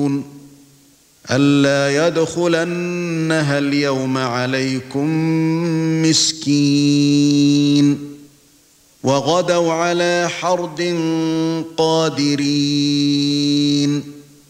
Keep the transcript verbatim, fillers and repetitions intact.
ألا يدخلنها اليوم عليكم مسكين وغدوا على حرد قادرين